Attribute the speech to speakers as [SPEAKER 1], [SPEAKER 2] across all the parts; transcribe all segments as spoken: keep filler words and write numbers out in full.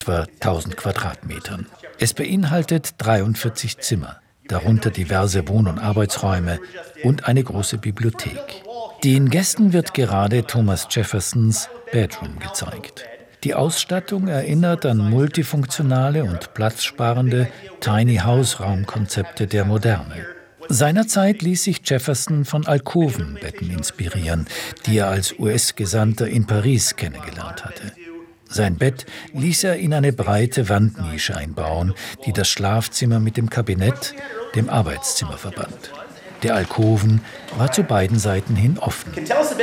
[SPEAKER 1] etwa tausend Quadratmetern. Es beinhaltet dreiundvierzig Zimmer, darunter diverse Wohn- und Arbeitsräume und eine große Bibliothek. Den Gästen wird gerade Thomas Jeffersons Bedroom gezeigt. Die Ausstattung erinnert an multifunktionale und platzsparende Tiny-House-Raumkonzepte der Moderne. Seinerzeit ließ sich Jefferson von Alkovenbetten inspirieren, die er als U S-Gesandter in Paris kennengelernt hatte. Sein Bett ließ er in eine breite Wandnische einbauen, die das Schlafzimmer mit dem Kabinett, dem Arbeitszimmer verband. Der Alkoven war zu beiden Seiten hin offen.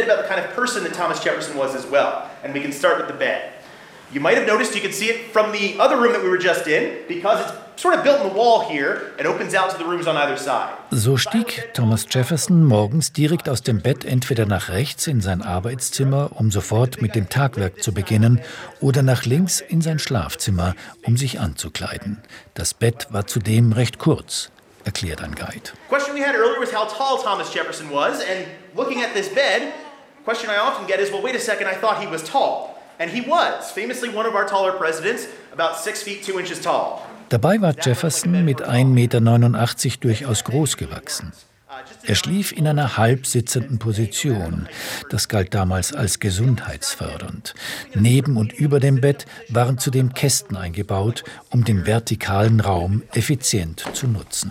[SPEAKER 2] You might have noticed you could see it from the other room that we were just in, because it's sort of built in the wall here and opens out to the rooms on either side.
[SPEAKER 1] So stieg Thomas Jefferson morgens direkt aus dem Bett entweder nach rechts in sein Arbeitszimmer, um sofort mit dem Tagwerk zu beginnen, oder nach links in sein Schlafzimmer, um sich anzukleiden. Das Bett war zudem recht kurz, erklärt ein Guide.
[SPEAKER 2] The question we had earlier was how tall Thomas Jefferson was, and looking at this bed, the question I often get is, well, wait a second, I thought he was tall. And he was, famously one of our taller presidents, about six feet two inches tall.
[SPEAKER 1] Dabei war Jefferson mit ein Meter neunundachtzig durchaus groß gewachsen. Er schlief in einer halbsitzenden Position. Das galt damals als gesundheitsfördernd. Neben und über dem Bett waren zudem Kästen eingebaut, um den vertikalen Raum effizient zu nutzen.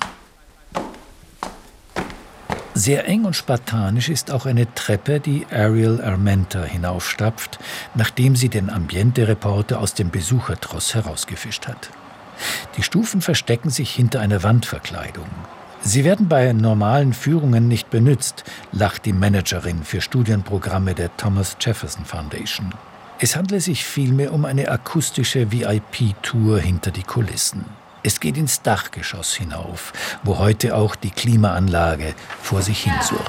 [SPEAKER 1] Sehr eng und spartanisch ist auch eine Treppe, die Ariel Armenta hinaufstapft, nachdem sie den Ambiente-Reporter aus dem Besuchertross herausgefischt hat. Die Stufen verstecken sich hinter einer Wandverkleidung. Sie werden bei normalen Führungen nicht benutzt, lacht die Managerin für Studienprogramme der Thomas Jefferson Foundation. Es handle sich vielmehr um eine akustische V I P-Tour hinter die Kulissen. Es geht ins Dachgeschoss hinauf, wo heute auch die Klimaanlage vor sich hin surrt.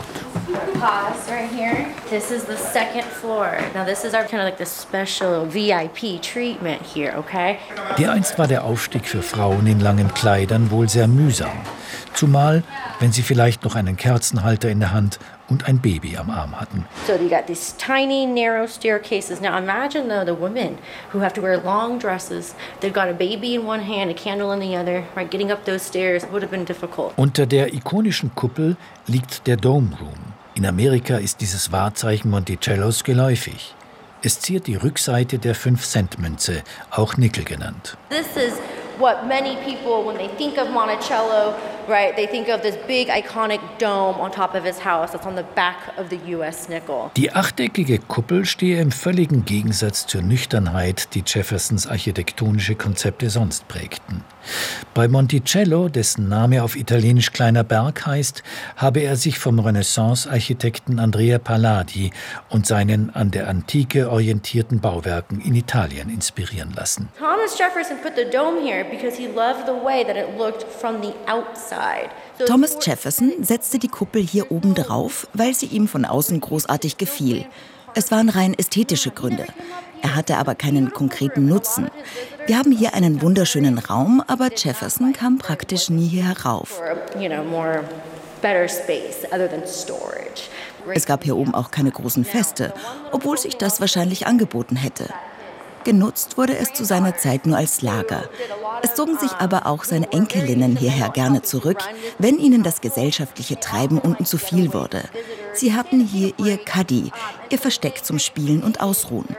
[SPEAKER 3] Pause right here. This is the second floor. Now this is our kind of like the special V I P treatment here, okay?
[SPEAKER 1] Dereinst war der Aufstieg für Frauen in langen Kleidern wohl sehr mühsam. Zumal, wenn sie vielleicht noch einen Kerzenhalter in der Hand und ein Baby am Arm hatten.
[SPEAKER 3] So you got these tiny, narrow staircases. Now imagine though the women who have to wear long dresses. They've got a baby in one hand, a candle in the other. Right, getting up those stairs would have been difficult.
[SPEAKER 1] Unter der ikonischen Kuppel liegt der Dome Room. In Amerika ist dieses Wahrzeichen Monticellos geläufig. Es ziert die Rückseite der fünf-Cent-Münze, auch Nickel genannt.
[SPEAKER 3] This is what many people, when they think of Monticello, right, they think of this big iconic dome on top of his house that's on the back of the U S nickel.
[SPEAKER 1] Die achteckige Kuppel stehe im völligen Gegensatz zur Nüchternheit, die Jeffersons architektonische Konzepte sonst prägten. Bei Monticello, dessen Name auf Italienisch kleiner Berg heißt, habe er sich vom Renaissance-Architekten Andrea Palladio und seinen an der Antike orientierten Bauwerken in Italien inspirieren lassen.
[SPEAKER 3] Thomas Jefferson put the dome here because he loved the way that it looked from the outside. So
[SPEAKER 4] Thomas Jefferson setzte die Kuppel hier oben drauf, weil sie ihm von außen großartig gefiel. Es waren rein ästhetische Gründe. Er hatte aber keinen konkreten Nutzen. Wir haben hier einen wunderschönen Raum, aber Jefferson kam praktisch nie hier herauf. Es gab hier oben auch keine großen Feste, obwohl sich das wahrscheinlich angeboten hätte. Genutzt wurde es zu seiner Zeit nur als Lager. Es zogen sich aber auch seine Enkelinnen hierher gerne zurück, wenn ihnen das gesellschaftliche Treiben unten zu viel wurde. Sie hatten hier ihr Cuddy, ihr Versteck zum Spielen und Ausruhen.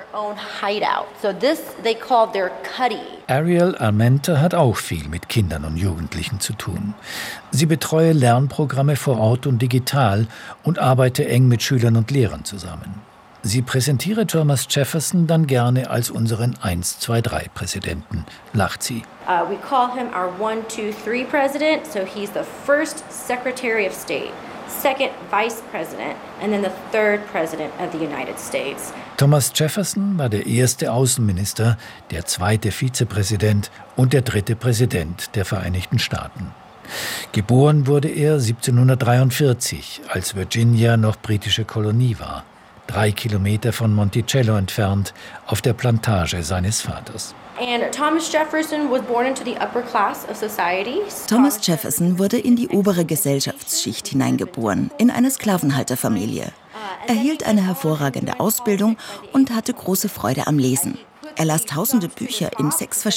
[SPEAKER 1] Ariel Armenta hat auch viel mit Kindern und Jugendlichen zu tun. Sie betreue Lernprogramme vor Ort und digital und arbeite eng mit Schülern und Lehrern zusammen. Sie präsentiere Thomas Jefferson dann gerne als unseren eins zwei drei Präsidenten, lacht sie.
[SPEAKER 3] Uh, we call him our one two three president, so he's the first Secretary of State, second Vice President, and then the third President of the United States.
[SPEAKER 1] Thomas Jefferson war der erste Außenminister, der zweite Vizepräsident und der dritte Präsident der Vereinigten Staaten. Geboren wurde er siebzehnhundertdreiundvierzig, als Virginia noch britische Kolonie war. Drei Kilometer von Monticello entfernt, auf der Plantage seines Vaters.
[SPEAKER 3] Thomas Jefferson was born into the upper class of society.
[SPEAKER 4] Thomas Jefferson wurde in die obere Gesellschaftsschicht hineingeboren, in eine Sklavenhalterfamilie. Er erhielt eine hervorragende Ausbildung und hatte große Freude am Lesen. Er las tausende Bücher in sechs verschiedenen